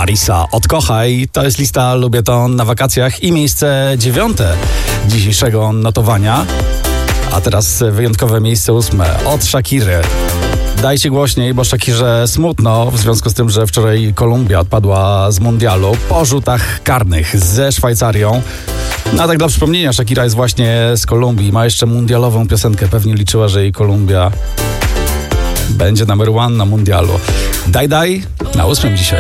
Marisa, odkochaj. To jest lista Lubię to na wakacjach i miejsce 9 dzisiejszego notowania. A teraz wyjątkowe miejsce 8 od Shakiry. Dajcie głośniej, bo Shakirze smutno w związku z tym, że wczoraj Kolumbia odpadła z mundialu po rzutach karnych ze Szwajcarią. No a tak dla przypomnienia, Shakira jest właśnie z Kolumbii. Ma jeszcze mundialową piosenkę. Pewnie liczyła, że jej Kolumbia będzie numer 1 na mundialu. Daj na 8 dzisiaj.